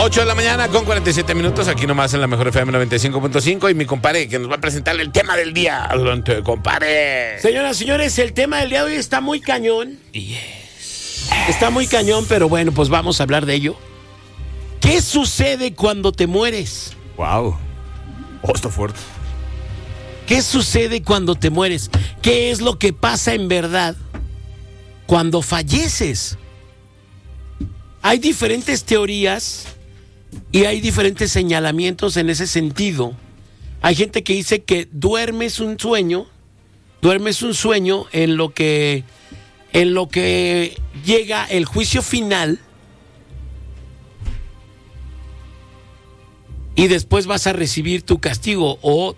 8 de la mañana con 47 minutos, aquí nomás en la Mejor FM 95.5 y mi compadre que nos va a presentar el tema del día. Adelante, compadre. Señoras y señores, el tema del día de hoy está muy cañón. Está muy cañón, pero bueno, pues vamos a hablar de ello. ¿Qué sucede cuando te mueres? Wow. Está fuerte. ¿Qué sucede cuando te mueres? ¿Qué es lo que pasa en verdad cuando falleces? Hay diferentes teorías y hay diferentes señalamientos en ese sentido. Hay gente que dice que duermes un sueño en lo que llega el juicio final y después vas a recibir tu castigo o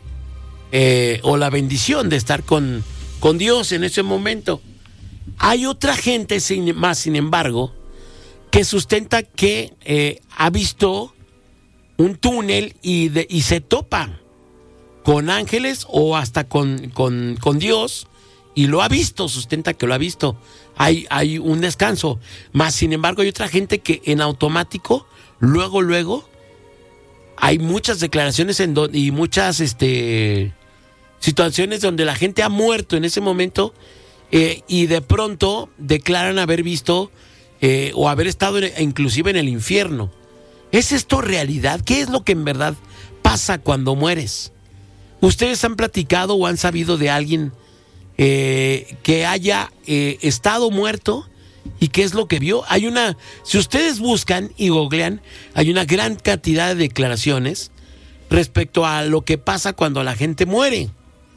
la bendición de estar con Dios en ese momento. Hay otra gente sin embargo, que sustenta que ha visto un túnel y se topa con ángeles o hasta con Dios y lo ha visto, sustenta que lo ha visto. Hay un descanso. Más sin embargo hay otra gente que en automático, luego, hay muchas declaraciones y muchas situaciones donde la gente ha muerto en ese momento y de pronto declaran haber visto o haber estado inclusive en el infierno. ¿Es esto realidad? ¿Qué es lo que en verdad pasa cuando mueres? ¿Ustedes han platicado o han sabido de alguien que haya estado muerto y qué es lo que vio? Si ustedes buscan y googlean, hay una gran cantidad de declaraciones respecto a lo que pasa cuando la gente muere.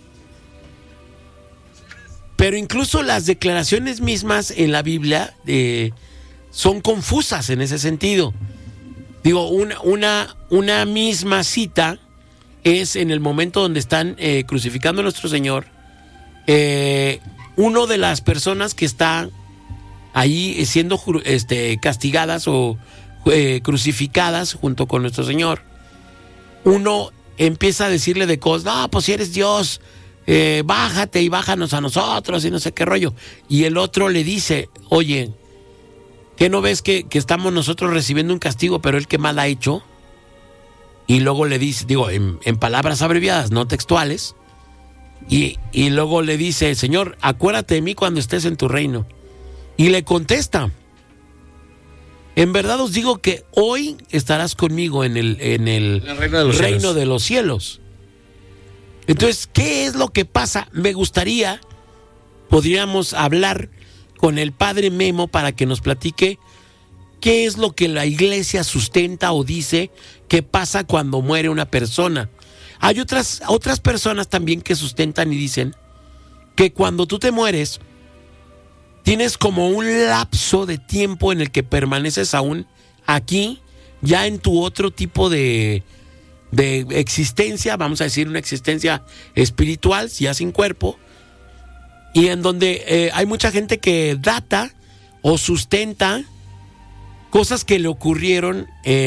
Pero incluso las declaraciones mismas en la Biblia son confusas en ese sentido. Digo, una misma cita es en el momento donde están crucificando a nuestro Señor. Uno de las personas que está ahí siendo castigadas o crucificadas junto con nuestro Señor, uno empieza a decirle de cosas, no, pues si eres Dios, bájate y bájanos a nosotros y no sé qué rollo. Y el otro le dice, oye, ¿qué no ves que estamos nosotros recibiendo un castigo, pero él qué mal ha hecho? Y luego le dice, en palabras abreviadas, no textuales, y luego le dice, Señor, acuérdate de mí cuando estés en tu reino. Y le contesta, en verdad os digo que hoy estarás conmigo en el reino de los cielos. Entonces, ¿qué es lo que pasa? Me gustaría, podríamos hablar con el padre Memo para que nos platique qué es lo que la iglesia sustenta o dice que pasa cuando muere una persona. Hay otras personas también que sustentan y dicen que cuando tú te mueres, tienes como un lapso de tiempo en el que permaneces aún aquí, ya en tu otro tipo de existencia, vamos a decir una existencia espiritual, ya sin cuerpo, y en donde hay mucha gente que data o sustenta cosas que le ocurrieron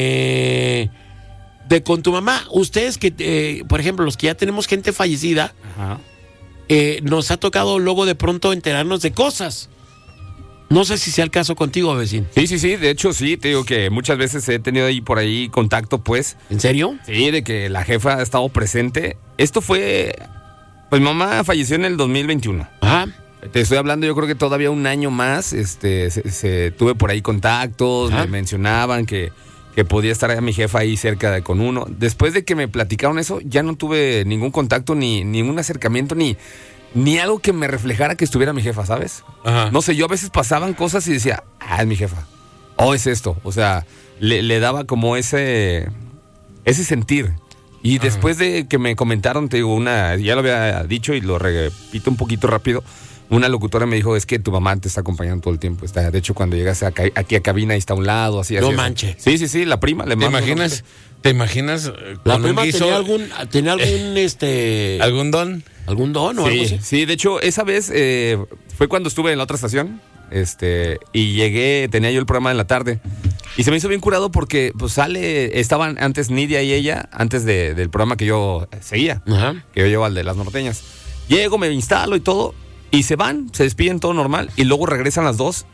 con tu mamá. Ustedes que, por ejemplo, los que ya tenemos gente fallecida, nos ha tocado luego de pronto enterarnos de cosas. No sé si sea el caso contigo, vecino. Sí, de hecho sí, te digo que muchas veces he tenido ahí por ahí contacto, pues. ¿En serio? Sí, de que la jefa ha estado presente. Esto fue, pues mamá falleció en el 2021. Ajá. Te estoy hablando, yo creo que todavía un año más, tuve por ahí contactos, me mencionaban que podía estar a mi jefa ahí cerca con uno. Después de que me platicaron eso, ya no tuve ningún contacto, ni ningún acercamiento, ni algo que me reflejara que estuviera mi jefa, ¿sabes? Ajá. No sé, yo a veces pasaban cosas y decía, es mi jefa. Es esto. O sea, le daba como ese sentir. Y después de que me comentaron, te digo, ya lo había dicho y lo repito un poquito rápido, una locutora me dijo, es que tu mamá te está acompañando todo el tiempo. De hecho, cuando llegas aquí a cabina, ahí está a un lado, así. No manches. Sí, la prima. ¿Te imaginas? ¿La prima tenía algún don? ¿Algún don o algo así? Sí, de hecho, esa vez fue cuando estuve en la otra estación, y llegué, tenía yo el programa en la tarde, y se me hizo bien curado porque pues estaban antes Nidia y ella, antes del programa que yo seguía, que yo llevo al de las norteñas. Llego, me instalo y todo, y se van, se despiden todo normal, y luego regresan las dos,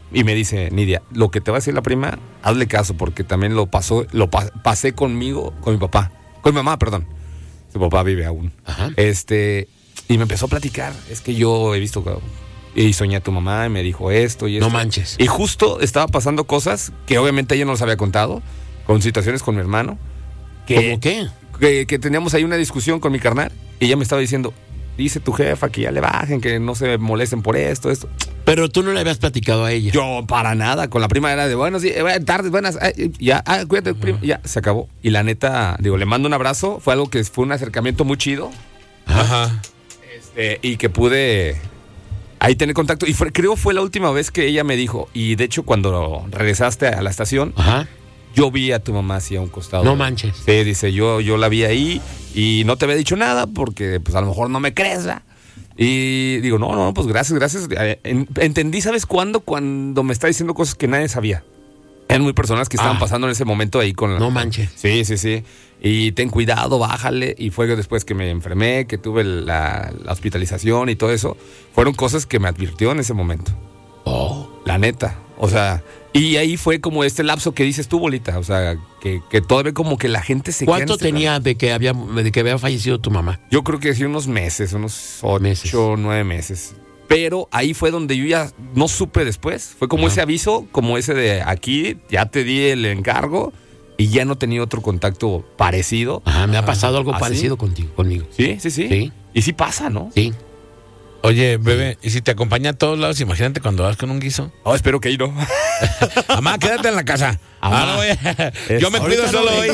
Y me dice, Nidia, lo que te va a decir la prima, hazle caso, porque también pasé conmigo, con mi papá. Con mi mamá, perdón. Su papá vive aún. Ajá. Y me empezó a platicar. Es que yo he visto y soñé a tu mamá y me dijo esto y esto. No manches. Y justo estaba pasando cosas que obviamente ella no nos había contado, con situaciones con mi hermano. ¿Cómo qué? Que teníamos ahí una discusión con mi carnal y ella me estaba diciendo, dice tu jefa que ya le bajen, que no se molesten por esto. Pero tú no le habías platicado a ella. Yo para nada, con la prima era de buenos días, tardes, buenas, ya, cuídate, prima, ya, se acabó. Y la neta, le mando un abrazo, fue un acercamiento muy chido. Ajá. Y que pude ahí tener contacto. Y creo fue la última vez que ella me dijo, y de hecho cuando regresaste a la estación, Ajá. yo vi a tu mamá así a un costado. No manches. Sí, dice, yo la vi ahí y no te había dicho nada porque pues a lo mejor no me crees, ¿verdad? Y digo, no, pues gracias. Entendí, ¿sabes cuándo? Cuando me está diciendo cosas que nadie sabía. Eran muy personas que estaban pasando en ese momento ahí con... No manches. Sí. Y ten cuidado, bájale. Y fue después que me enfermé, que tuve la hospitalización y todo eso. Fueron cosas que me advirtió en ese momento. Oh. La neta. O sea, y ahí fue como este lapso que dices tú, Bolita. O sea, que todavía como que la gente se... ¿Cuánto tenía de que había fallecido tu mamá? Yo creo que sí, unos meses, unos 8 o 9 meses. Pero ahí fue donde yo ya no supe después. Fue como ese aviso, como ese de aquí, ya te di el encargo y ya no tenía otro contacto parecido. Ajá, me ha pasado algo ¿Ah, parecido sí? conmigo. Sí. Sí. Y sí pasa, ¿no? Sí. Oye, bebé, ¿y si te acompaña a todos lados? Imagínate cuando vas con un guiso. Oh, espero que ahí no. Mamá, quédate en la casa. Amá. No voy yo me cuido solo hoy.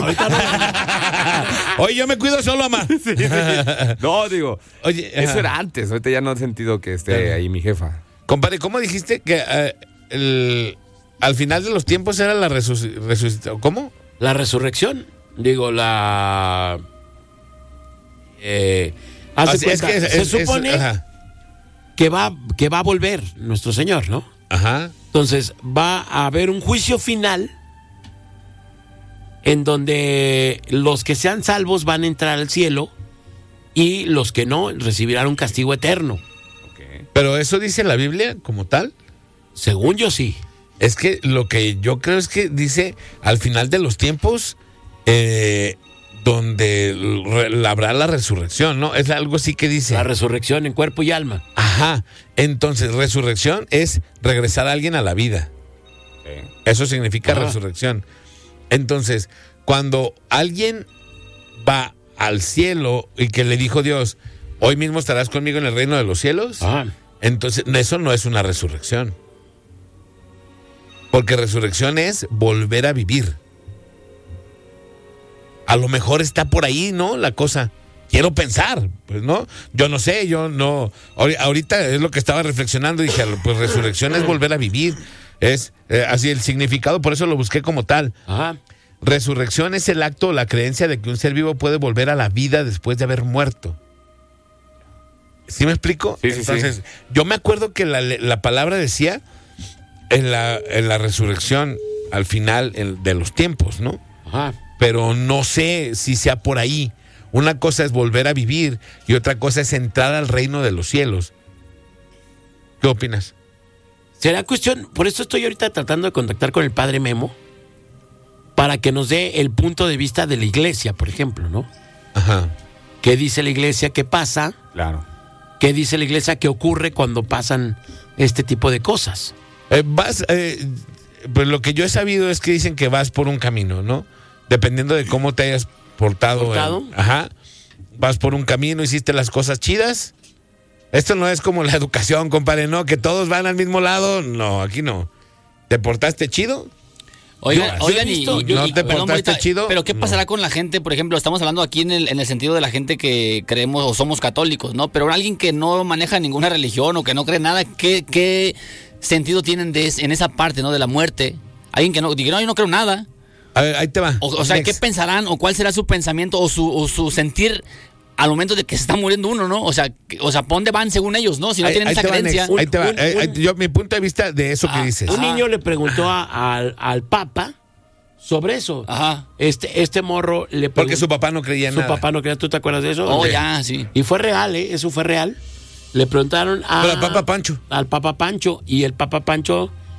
Hoy yo me cuido solo, mamá. Sí. No, digo, Oye, eso era antes. Ahorita ya no he sentido que esté ahí mi jefa. Compadre, ¿cómo dijiste que al final de los tiempos era la resucitación? ¿Cómo? La resurrección. Digo, la... haz de cuenta, se supone que va a volver nuestro Señor, ¿no? Ajá. Entonces va a haber un juicio final en donde los que sean salvos van a entrar al cielo y los que no recibirán un castigo eterno. Pero eso dice la Biblia como tal. Según yo sí. Es que lo que yo creo es que dice al final de los tiempos donde habrá la resurrección, ¿no? Es algo así que dice. La resurrección en cuerpo y alma. Ajá. Entonces, resurrección es regresar a alguien a la vida. Sí. Eso significa Ajá. resurrección. Entonces, cuando alguien va al cielo y que le dijo Dios, hoy mismo estarás conmigo en el reino de los cielos, entonces eso no es una resurrección. Porque resurrección es volver a vivir. A lo mejor está por ahí, ¿no? La cosa. Quiero pensar, pues, ¿no? Yo no sé, yo no... Ahorita es lo que estaba reflexionando y dije, pues resurrección es volver a vivir. Es así el significado, por eso lo busqué como tal. Ajá. Resurrección es el acto o la creencia de que un ser vivo puede volver a la vida después de haber muerto. ¿Sí me explico? Sí, Entonces, yo me acuerdo que la palabra decía en la resurrección al final de los tiempos, ¿no? Ajá. Pero no sé si sea por ahí. Una cosa es volver a vivir y otra cosa es entrar al reino de los cielos. ¿Qué opinas? Será cuestión, por eso estoy ahorita tratando de contactar con el padre Memo para que nos dé el punto de vista de la iglesia, por ejemplo, ¿no? Ajá. ¿Qué dice la iglesia que pasa? Claro. ¿Qué dice la iglesia que ocurre cuando pasan este tipo de cosas? Pues lo que yo he sabido es que dicen que vas por un camino, ¿no? Dependiendo de cómo te hayas portado. Ajá. Vas por un camino, hiciste las cosas chidas. Esto no es como la educación, compadre, ¿no? Que todos van al mismo lado. No, aquí no. ¿Te portaste chido? Oigan, ¿No te portaste chido? Pero ¿qué pasará con la gente? Por ejemplo, estamos hablando aquí en el sentido de la gente que creemos o somos católicos, ¿no? Pero alguien que no maneja ninguna religión o que no cree nada, ¿qué sentido tienen en esa parte, ¿no? De la muerte. Alguien que no, diga, no, yo no creo nada. A ver, ahí te va. O sea, Next. ¿qué pensarán o cuál será su pensamiento o su sentir al momento de que se está muriendo uno, ¿no? O sea, ¿por dónde van según ellos, no? Si no tienen esa creencia. Ahí te va. Yo, mi punto de vista de eso que dices. Un niño le preguntó al Papa sobre eso. Ajá. Este morro le preguntó. Porque su papá no creía en nada. Su papá no creía. ¿Tú te acuerdas de eso? Oh, ya, sí. Y fue real, ¿eh? Eso fue real. Le preguntaron Pero al Papa Pancho. al Papa Pancho. Y el Papa Pancho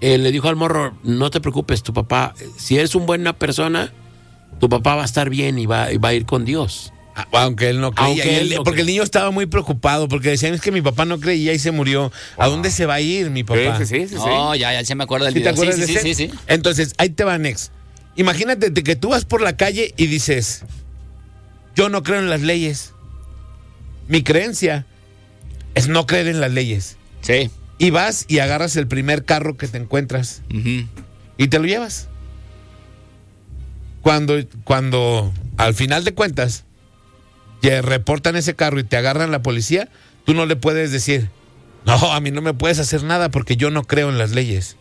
le dijo al morro, no te preocupes, tu papá, si eres una buena persona, tu papá va a estar bien y va a ir con Dios. Aunque él no creía. Porque el niño estaba muy preocupado, porque decían, es que mi papá no creía y se murió. ¿A dónde se va a ir mi papá? Sí. No, ya se me acuerda del ¿Sí video. te acuerdas de ese? Sí. Entonces, ahí te va, Nex. Imagínate que tú vas por la calle y dices, yo no creo en las leyes. Mi creencia es no creer en las leyes. Sí. Y vas y agarras el primer carro que te encuentras y te lo llevas. Cuando al final de cuentas te reportan ese carro y te agarran la policía, tú no le puedes decir, no, a mí no me puedes hacer nada porque yo no creo en las leyes.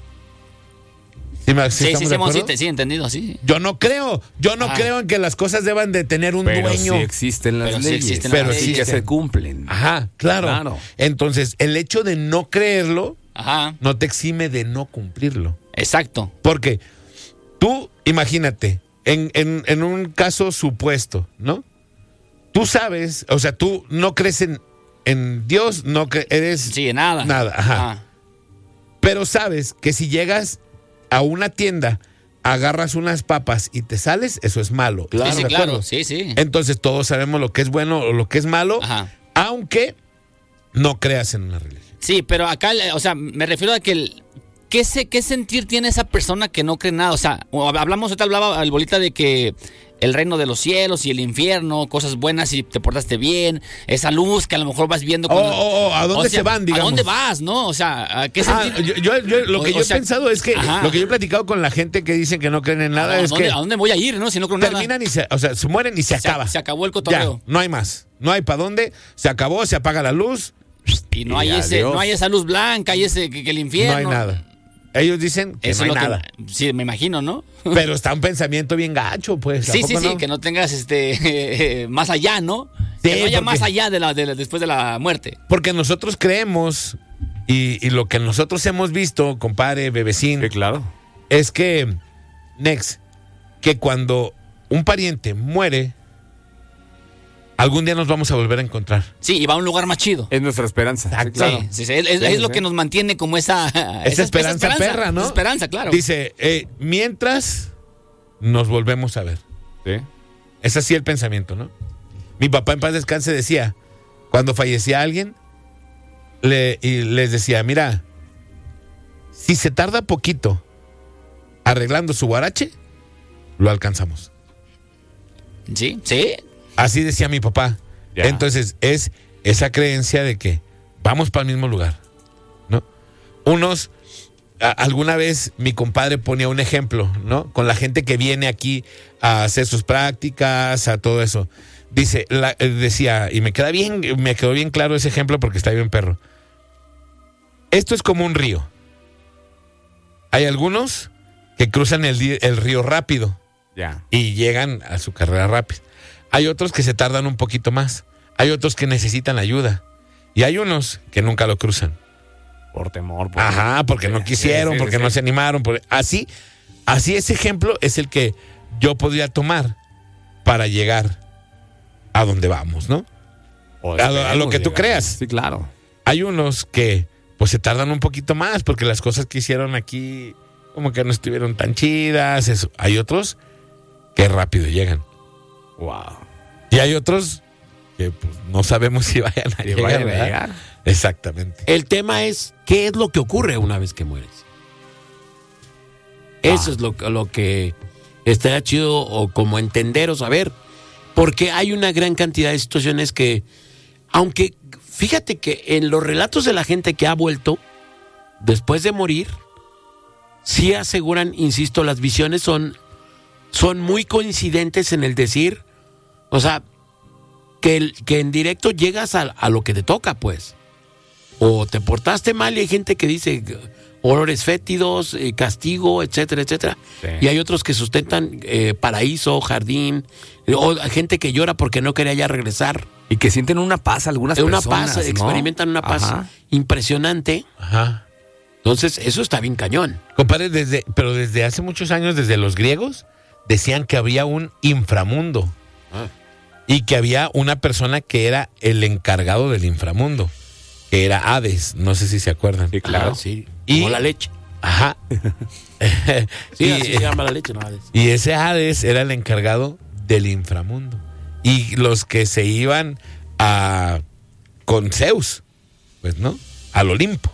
Sí, entendido, sí. Yo no creo en que las cosas deban de tener un dueño. Sí existen las leyes, pero sí que se cumplen. Ajá, claro. Entonces, el hecho de no creerlo no te exime de no cumplirlo. Exacto. Porque tú, imagínate, en un caso supuesto, ¿no? Tú sabes, o sea, tú no crees en Dios, no eres... Sí, en nada. Nada, ajá. Pero sabes que si llegas a una tienda, agarras unas papas y te sales, eso es malo. Claro, sí, claro. Sí. Entonces todos sabemos lo que es bueno o lo que es malo, aunque no creas en una religión. Sí, pero acá, o sea, me refiero a que ¿qué sentir tiene esa persona que no cree nada? O sea, hablaba el bolita de que el reino de los cielos y el infierno, cosas buenas y te portaste bien, esa luz que a lo mejor vas viendo. ¿A dónde se van, digamos? ¿A dónde vas, no? O sea, ¿a qué sentir? Lo que yo he pensado es que, lo que yo he platicado con la gente que dicen que no creen en nada es que... ¿A dónde voy a ir, no? Si no creo en nada. Terminan y se mueren y se acaba. Se acabó el cotorreo. Ya, no hay más. No hay para dónde. Se acabó, se apaga la luz. Y no hay esa luz blanca, hay que el infierno. No hay nada. Ellos dicen que no hay nada. Sí, me imagino, ¿no? Pero está un pensamiento bien gacho, pues. Sí, que no tengas más allá, ¿no? Sí, que no haya más allá después de la muerte. Porque nosotros creemos, y lo que nosotros hemos visto, compadre, bebecín, claro, es que, Nex, que cuando un pariente muere, algún día nos vamos a volver a encontrar. Sí, y va a un lugar más chido. Es nuestra esperanza. Sí, claro. Es lo que nos mantiene como esa esperanza perra, ¿no? Esa esperanza, claro. Dice, mientras nos volvemos a ver. Sí. Es así el pensamiento, ¿no? Mi papá en paz descanse decía, cuando fallecía alguien, y les decía, mira, si se tarda poquito arreglando su guarache, lo alcanzamos. Sí. Así decía mi papá. Ya. Entonces, es esa creencia de que vamos para el mismo lugar, ¿no? Alguna vez mi compadre ponía un ejemplo, ¿no? Con la gente que viene aquí a hacer sus prácticas, a todo eso. Decía, y me quedó bien claro ese ejemplo porque está bien perro. Esto es como un río. Hay algunos que cruzan el río rápido, ya, y llegan a su carrera rápida. Hay otros que se tardan un poquito más. Hay otros que necesitan ayuda. Y hay unos que nunca lo cruzan. Por temor. Porque no quisieron, porque no se animaron. Así ese ejemplo es el que yo podría tomar para llegar a donde vamos, ¿no? A lo que tú creas. Sí, claro. Hay unos que pues se tardan un poquito más porque las cosas que hicieron aquí como que no estuvieron tan chidas. Eso. Hay otros que rápido llegan. Wow. Y hay otros que pues, no sabemos si vayan a llegar. Exactamente. El tema es, ¿qué es lo que ocurre una vez que mueres? Eso es lo que estaría chido o como entender o saber. Porque hay una gran cantidad de situaciones que, aunque fíjate que en los relatos de la gente que ha vuelto después de morir, sí aseguran, insisto, las visiones son muy coincidentes en el decir, o sea, que en directo llegas a lo que te toca, pues. O te portaste mal y hay gente que dice olores fétidos, castigo, etcétera, etcétera. Sí. Y hay otros que sustentan paraíso, jardín, o gente que llora porque no quería ya regresar. Y que sienten una paz algunas personas, una paz, ¿no? Experimentan una paz impresionante. Ajá. Entonces, eso está bien cañón. Compadre, pero desde hace muchos años, desde los griegos, decían que había un inframundo. Y que había una persona que era el encargado del inframundo, que era Hades, no sé si se acuerdan. Sí, claro. Sí, como la leche. Ajá. Sí, así se llama la leche, no Hades. Y ese Hades era el encargado del inframundo. Y los que se iban con Zeus, pues, ¿no? Al Olimpo.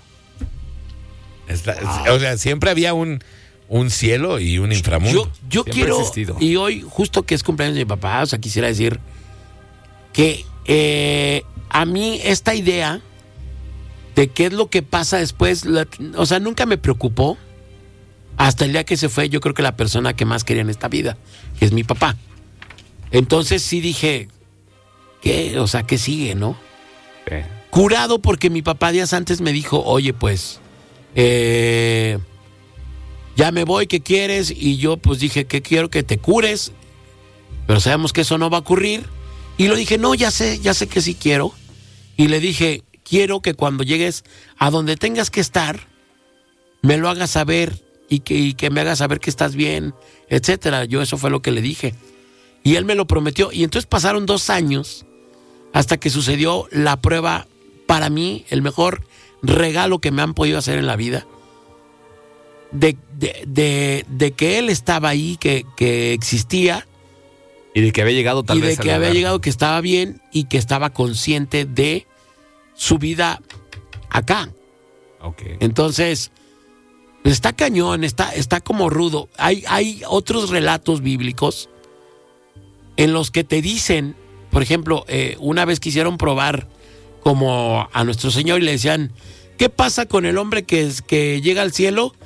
O sea, siempre había un cielo y un inframundo. Yo quiero, y hoy, justo que es cumpleaños de mi papá, o sea, quisiera decir que a mí esta idea de qué es lo que pasa después, o sea, nunca me preocupó hasta el día que se fue, yo creo que la persona que más quería en esta vida, que es mi papá. Entonces sí dije, ¿qué? O sea, ¿qué sigue, no? Sí. Curado porque mi papá días antes me dijo, oye, pues, ya me voy, ¿qué quieres? Y yo pues dije, que quiero que te cures, pero sabemos que eso no va a ocurrir. Y lo dije, no, ya sé que sí quiero. Y le dije, quiero que cuando llegues a donde tengas que estar, me lo hagas saber y que me hagas saber que estás bien, etcétera. Yo eso fue lo que le dije. Y él me lo prometió. Y entonces pasaron 2 años hasta que sucedió la prueba, para mí, el mejor regalo que me han podido hacer en la vida. De que él estaba ahí, que existía. Y de que había llegado tal vez. Y de que había llegado, que estaba bien y que estaba consciente de su vida acá. Okay. Entonces, está cañón, está como rudo. Hay otros relatos bíblicos en los que te dicen, por ejemplo, una vez quisieron probar como a nuestro Señor y le decían, ¿qué pasa con el hombre que llega al cielo